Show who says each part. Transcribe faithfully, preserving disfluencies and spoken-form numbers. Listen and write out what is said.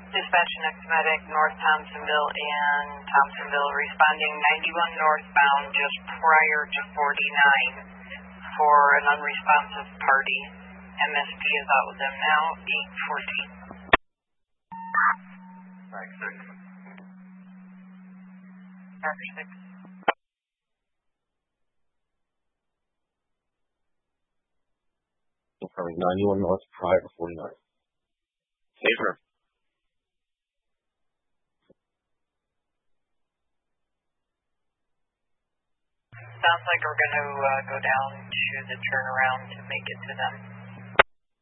Speaker 1: Dispatch next medic, North Thompsonville and Thompsonville, responding ninety-one northbound just prior to forty-nine for an unresponsive party. M S P is out with them now, eight fourteen.
Speaker 2: Park six.
Speaker 1: Parker six.
Speaker 3: Confirming ninety-one north prior to forty-nine.
Speaker 2: Safer.
Speaker 1: Sounds like we're going to uh, go down to the turnaround to make it to them.